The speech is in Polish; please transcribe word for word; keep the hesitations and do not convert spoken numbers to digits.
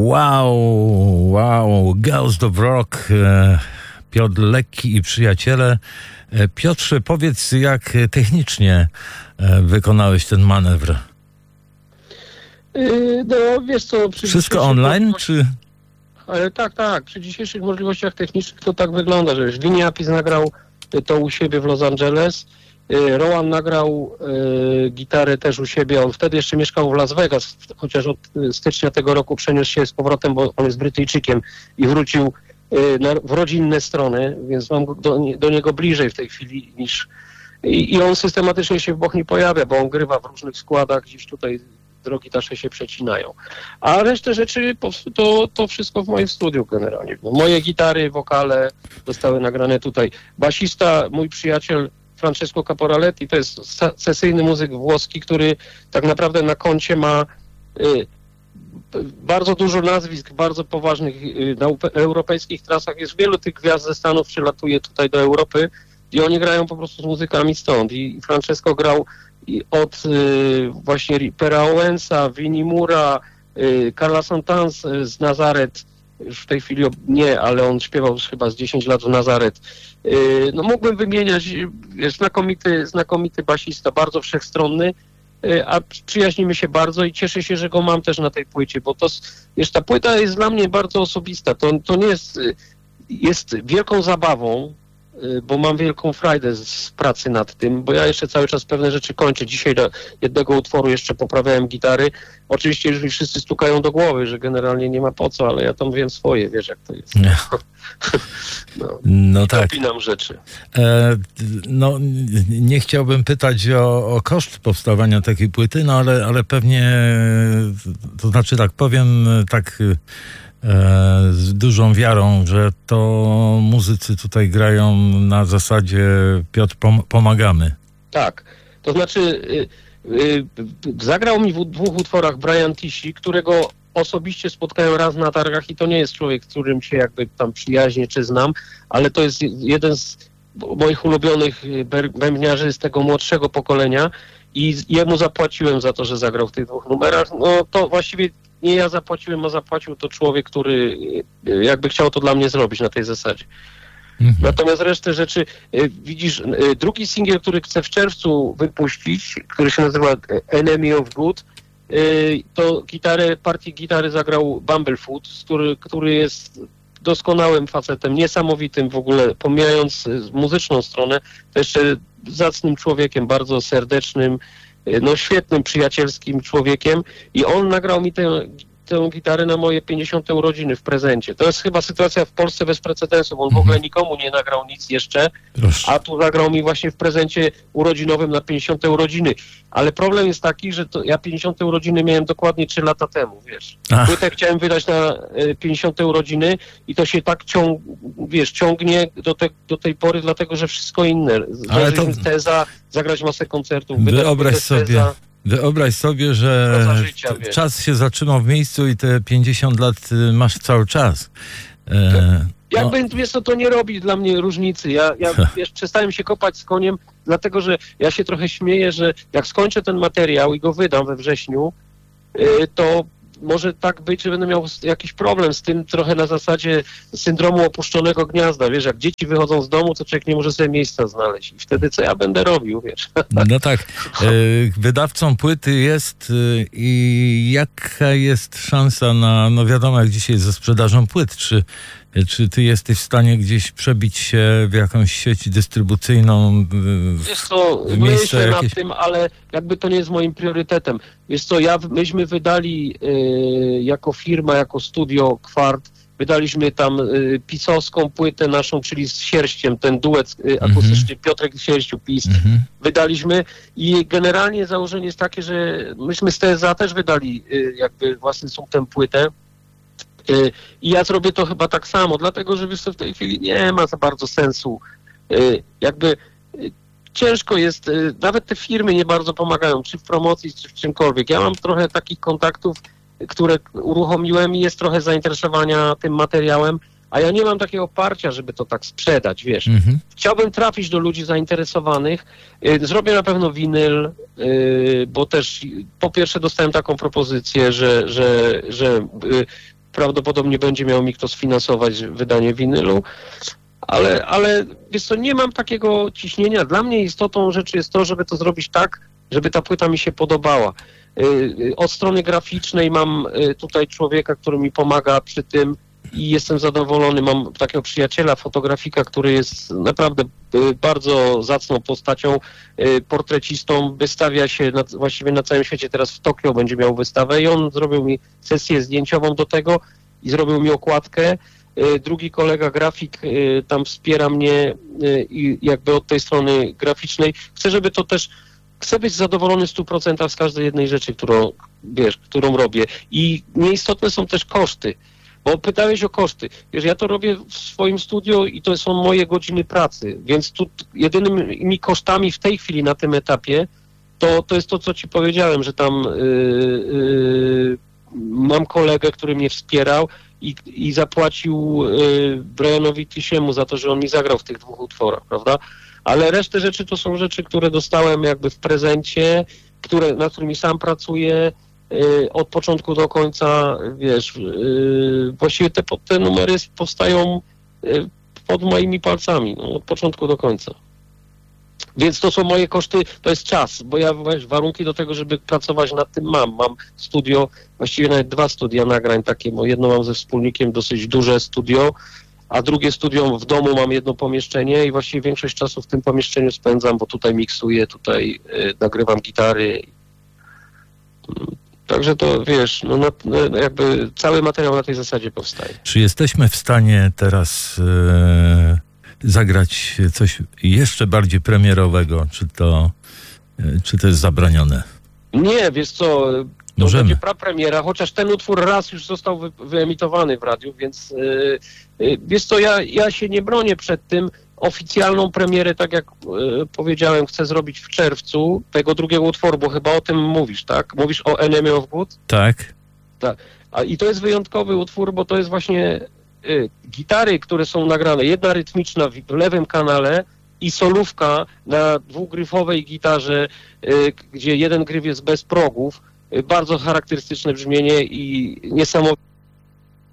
Wow, wow, Ghost of Rock, Piotr Lekki i przyjaciele. Piotrze, powiedz, jak technicznie wykonałeś ten manewr? Yy, no, wiesz co... Wszystko online, czy... Ale tak, tak. Przy dzisiejszych możliwościach technicznych to tak wygląda, że Liniapis nagrał to u siebie w Los Angeles. Rowan nagrał y, gitarę też u siebie. On wtedy jeszcze mieszkał w Las Vegas, chociaż od stycznia tego roku przeniósł się z powrotem, bo on jest Brytyjczykiem i wrócił y, na, w rodzinne strony, więc mam do, do niego bliżej w tej chwili niż... I, I on systematycznie się w Bochni pojawia, bo on grywa w różnych składach, gdzieś tutaj drogi nasze się przecinają. A resztę rzeczy to, to wszystko w moim studiu generalnie. Moje gitary, wokale zostały nagrane tutaj. Basista, mój przyjaciel Francesco Caporaletti, to jest sesyjny muzyk włoski, który tak naprawdę na koncie ma y, bardzo dużo nazwisk, bardzo poważnych y, na europejskich trasach. Jest wielu tych gwiazd ze Stanów, przylatuje tutaj do Europy i oni grają po prostu z muzykami stąd. I, i Francesco grał i od y, właśnie Ripera Owensa, Vinnie Mura, y, Carla Santans y, z Nazaret, już w tej chwili nie, ale on śpiewał chyba z dziesięć lat w Nazaret. Y, no mógłbym wymieniać, jest znakomity, znakomity basista, bardzo wszechstronny, y, a przyjaźnimy się bardzo i cieszę się, że go mam też na tej płycie, bo to, wiesz, ta płyta jest dla mnie bardzo osobista, to, to nie jest, jest wielką zabawą, bo mam wielką frajdę z pracy nad tym, bo ja jeszcze cały czas pewne rzeczy kończę. Dzisiaj do jednego utworu jeszcze poprawiałem gitary. Oczywiście już mi wszyscy stukają do głowy, że generalnie nie ma po co, ale ja tam wiem swoje, wiesz jak to jest. Nie. No, no tak. Dopinam rzeczy. E, no nie chciałbym pytać o, o koszt powstawania takiej płyty, no ale, ale pewnie, to znaczy tak powiem, tak z dużą wiarą, że to muzycy tutaj grają na zasadzie Piotr, pom- pomagamy. Tak, to znaczy y, y, zagrał mi w dwóch utworach Brian Tichy, którego osobiście spotkałem raz na targach i to nie jest człowiek, z którym się jakby tam przyjaźnię czy znam, ale to jest jeden z moich ulubionych bębniarzy z tego młodszego pokolenia i jemu zapłaciłem za to, że zagrał w tych dwóch numerach. No to właściwie nie ja zapłaciłem, a zapłacił to człowiek, który jakby chciał to dla mnie zrobić na tej zasadzie. Mhm. Natomiast resztę rzeczy, widzisz, drugi singiel, który chcę w czerwcu wypuścić, który się nazywa Enemy of Good, to gitarę, partię gitary zagrał Bumblefoot, który, który jest doskonałym facetem, niesamowitym w ogóle, pomijając muzyczną stronę, to jeszcze zacnym człowiekiem, bardzo serdecznym, no świetnym, przyjacielskim człowiekiem i on nagrał mi tę, tę gitarę na moje pięćdziesiąte urodziny w prezencie. To jest chyba sytuacja w Polsce bez precedensu, bo on w ogóle nikomu nie nagrał nic jeszcze, Proszę. a tu nagrał mi właśnie w prezencie urodzinowym na pięćdziesiąte urodziny. Ale problem jest taki, że to ja pięćdziesiąte urodziny miałem dokładnie trzy lata temu, wiesz. Ach. Płytę chciałem wydać na pięćdziesiąte urodziny i to się tak ciąg, wiesz, ciągnie do, te, do tej pory, dlatego że wszystko inne. Ale to... teza, zagrać masę koncertów. Wyobraź sobie... Teza. Wyobraź sobie, że życia, czas się zatrzymał w miejscu i te pięćdziesiąt lat masz cały czas. E, Jakby no. wiesz co, to nie robi dla mnie różnicy. Ja, ja wiesz, przestałem się kopać z koniem, dlatego że ja się trochę śmieję, że jak skończę ten materiał i go wydam we wrześniu, y, to może tak być, że będę miał jakiś problem z tym trochę na zasadzie syndromu opuszczonego gniazda. Wiesz, jak dzieci wychodzą z domu, to człowiek nie może sobie miejsca znaleźć. I wtedy co ja będę robił, wiesz? No tak. Wydawcą płyty jest i jaka jest szansa na, no wiadomo jak dzisiaj ze sprzedażą płyt, czy Czy ty jesteś w stanie gdzieś przebić się w jakąś sieć dystrybucyjną? Wiesz co, myślę jakieś... nad tym, ale jakby to nie jest moim priorytetem. Wiesz co, ja, myśmy wydali y, jako firma, jako studio Kwart, wydaliśmy tam y, pisowską płytę naszą, czyli z Sierściem, ten duet y, akustyczny, mm-hmm. Piotrek z Sierściu, PiS, mm-hmm. wydaliśmy i generalnie założenie jest takie, że myśmy z T S A też wydali y, jakby własnym sumptem płytę. I ja zrobię to chyba tak samo, dlatego że wiesz co, w tej chwili nie ma za bardzo sensu. Jakby ciężko jest, nawet te firmy nie bardzo pomagają, czy w promocji, czy w czymkolwiek. Ja mam trochę takich kontaktów, które uruchomiłem i jest trochę zainteresowania tym materiałem, a ja nie mam takiego oparcia, żeby to tak sprzedać, wiesz. Mhm. Chciałbym trafić do ludzi zainteresowanych. Zrobię na pewno winyl, bo też po pierwsze dostałem taką propozycję, że, że, że prawdopodobnie będzie miał mi kto sfinansować wydanie winylu, ale, ale wiesz co, nie mam takiego ciśnienia. Dla mnie istotą rzeczy jest to, żeby to zrobić tak, żeby ta płyta mi się podobała. Od strony graficznej mam tutaj człowieka, który mi pomaga przy tym i jestem zadowolony. Mam takiego przyjaciela, fotografika, który jest naprawdę bardzo zacną postacią, portrecistą, wystawia się na, właściwie na całym świecie, teraz w Tokio będzie miał wystawę i on zrobił mi sesję zdjęciową do tego i zrobił mi okładkę. Drugi kolega, grafik, tam wspiera mnie i jakby od tej strony graficznej. Chcę, żeby to też, chcę być zadowolony w stu procentach z każdej jednej rzeczy, którą, wiesz, którą robię. I nieistotne są też koszty, bo pytałeś o koszty. Wiesz, ja to robię w swoim studiu i to są moje godziny pracy, więc tu jedynymi kosztami w tej chwili na tym etapie to, to jest to, co ci powiedziałem, że tam yy, yy, mam kolegę, który mnie wspierał i, i zapłacił yy, Brianowi Tisiemu za to, że on mi zagrał w tych dwóch utworach, prawda? Ale resztę rzeczy to są rzeczy, które dostałem jakby w prezencie, które, nad którymi sam pracuję yy, od początku do końca, wiesz, yy, właściwie te, te numery powstają yy, pod moimi palcami, no, od początku do końca. Więc to są moje koszty, to jest czas, bo ja wiesz, warunki do tego, żeby pracować nad tym mam. Mam studio, właściwie nawet dwa studia nagrań takie, bo jedno mam ze wspólnikiem, dosyć duże studio, a drugie studio w domu mam jedno pomieszczenie i właściwie większość czasu w tym pomieszczeniu spędzam, bo tutaj miksuję, tutaj y, nagrywam gitary. Także to wiesz, no, no, jakby cały materiał na tej zasadzie powstaje. Czy jesteśmy w stanie teraz e, zagrać coś jeszcze bardziej premierowego? Czy to, e, czy to jest zabronione? Nie, wiesz co, to Możemy. będzie prapremiera, chociaż ten utwór raz już został wy, wyemitowany w radiu, więc yy, yy, wiesz co, ja, ja się nie bronię przed tym. Oficjalną premierę, tak jak yy, powiedziałem, chcę zrobić w czerwcu tego drugiego utworu, bo chyba o tym mówisz, tak? Mówisz o Enemy of Good? Tak. Tak. A, i to jest wyjątkowy utwór, bo to jest właśnie yy, gitary, które są nagrane, jedna rytmiczna w lewym kanale i solówka na dwugryfowej gitarze, yy, gdzie jeden gryf jest bez progów, yy, bardzo charakterystyczne brzmienie i niesamowite.